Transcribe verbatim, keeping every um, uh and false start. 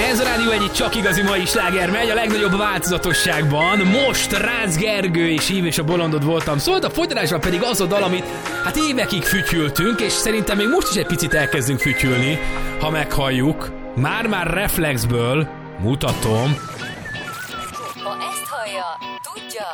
Ez a Rádió egyik csak igazi mai sláger megy, a legnagyobb változatosságban. Most Rácz Gergő és Ív és a bolondod voltam. Szólt a folytatásban pedig az a dal, amit hát évekig fütyültünk, és szerintem még most is egy picit elkezdünk fütyülni, ha meghalljuk. Már-már reflexből mutatom. Ha ezt hallja, tudja,